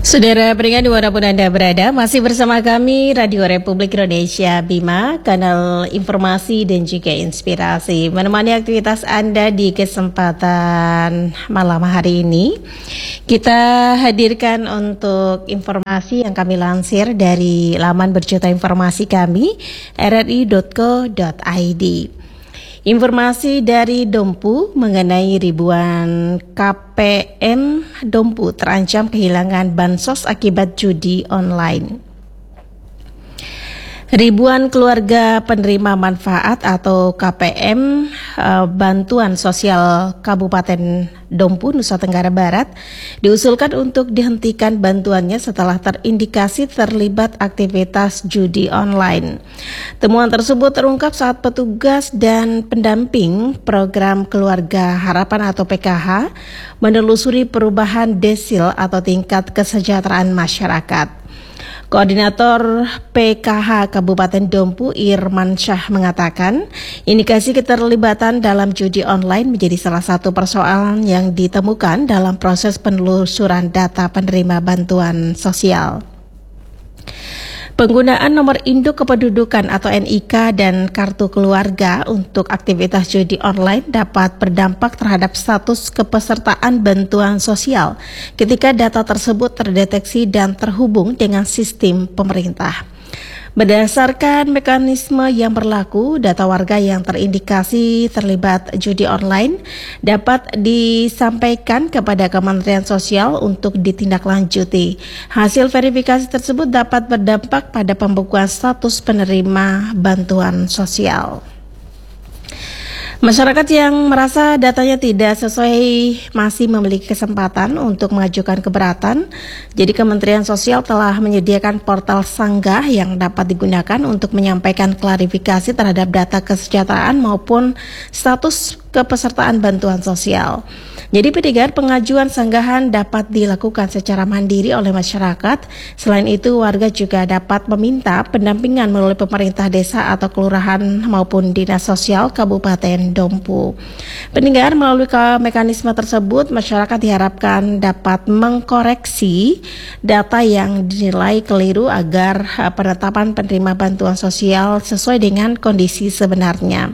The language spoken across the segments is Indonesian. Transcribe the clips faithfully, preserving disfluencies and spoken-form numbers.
Saudara pendengar dimanapun Anda berada, masih bersama kami Radio Republik Indonesia Bima, kanal informasi dan juga inspirasi, menemani aktivitas Anda di kesempatan malam hari ini. Kita hadirkan untuk informasi yang kami lansir dari laman berjuta informasi kami, r r i dot co dot i d. Informasi dari Dompu mengenai ribuan K P M Dompu terancam kehilangan bansos akibat judi online. Ribuan keluarga penerima manfaat atau K P M eh, Bantuan Sosial Kabupaten Dompu, Nusa Tenggara Barat diusulkan untuk dihentikan bantuannya setelah terindikasi terlibat aktivitas judi online. Temuan tersebut terungkap saat petugas dan pendamping program Keluarga Harapan atau P K H menelusuri perubahan desil atau tingkat kesejahteraan masyarakat. Koordinator P K H Kabupaten Dompu Irman Syah mengatakan, indikasi keterlibatan dalam judi online menjadi salah satu persoalan yang ditemukan dalam proses penelusuran data penerima bantuan sosial. Penggunaan nomor induk kependudukan atau N I K dan kartu keluarga untuk aktivitas judi online dapat berdampak terhadap status kepesertaan bantuan sosial ketika data tersebut terdeteksi dan terhubung dengan sistem pemerintah. Berdasarkan mekanisme yang berlaku, data warga yang terindikasi terlibat judi online dapat disampaikan kepada Kementerian Sosial untuk ditindaklanjuti. Hasil verifikasi tersebut dapat berdampak pada pembekuan status penerima bantuan sosial. Masyarakat yang merasa datanya tidak sesuai masih memiliki kesempatan untuk mengajukan keberatan. Jadi Kementerian Sosial telah menyediakan portal sanggah yang dapat digunakan untuk menyampaikan klarifikasi terhadap data kesejahteraan maupun status kepesertaan bantuan sosial. Jadi pendengar, pengajuan sanggahan dapat dilakukan secara mandiri oleh masyarakat. Selain itu, warga juga dapat meminta pendampingan melalui pemerintah desa atau kelurahan maupun dinas sosial Kabupaten Dompu. Pendengar, melalui mekanisme tersebut, masyarakat diharapkan dapat mengkoreksi data yang dinilai keliru agar penetapan penerima bantuan sosial sesuai dengan kondisi sebenarnya.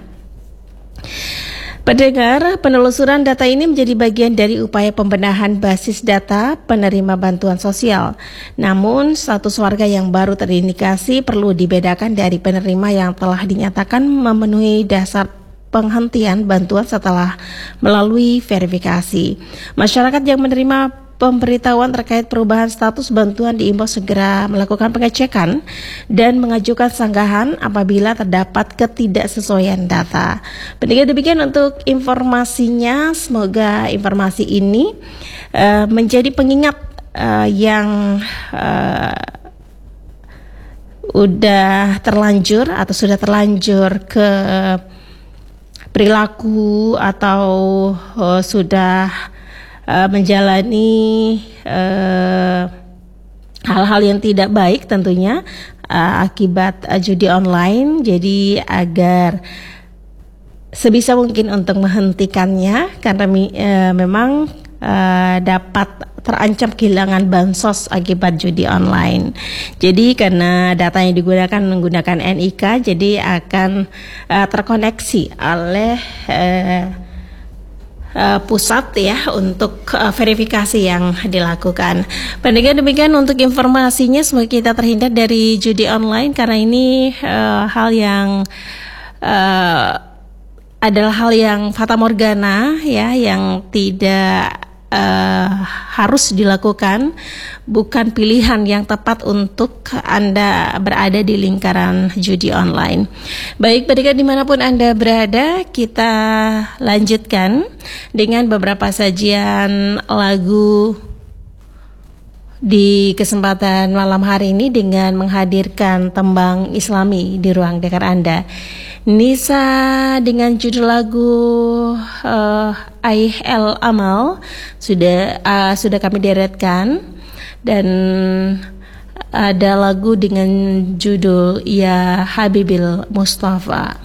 Pendengar, penelusuran data ini menjadi bagian dari upaya pembenahan basis data penerima bantuan sosial. Namun, status warga yang baru terindikasi perlu dibedakan dari penerima yang telah dinyatakan memenuhi dasar penghentian bantuan setelah melalui verifikasi. Masyarakat yang menerima pemberitahuan terkait perubahan status bantuan diimbau segera melakukan pengecekan dan mengajukan sanggahan apabila terdapat ketidaksesuaian data. Pendengar, demikian untuk informasinya. Semoga informasi ini uh, menjadi pengingat uh, yang uh, udah terlanjur atau sudah terlanjur ke perilaku atau uh, sudah Uh, menjalani uh, hal-hal yang tidak baik tentunya uh, akibat uh, judi online. Jadi agar sebisa mungkin untuk menghentikannya karena uh, memang uh, dapat terancam kehilangan bansos akibat judi online. Jadi karena data yang digunakan menggunakan N I K, jadi akan uh, terkoneksi oleh uh, Uh, pusat ya untuk uh, verifikasi yang dilakukan. Pendengar, demikian untuk informasinya. Semoga kita terhindar dari judi online karena ini uh, hal yang uh, adalah hal yang fata morgana ya, yang tidak uh, harus dilakukan, bukan pilihan yang tepat untuk Anda berada di lingkaran judi online. Baik, pendengar dimanapun Anda berada, kita lanjutkan dengan beberapa sajian lagu di kesempatan malam hari ini dengan menghadirkan tembang Islami di ruang dengar Anda. Nisa dengan judul lagu uh, Aih El Amal sudah uh, sudah kami deretkan, dan ada lagu dengan judul Ya Habibil Mustafa.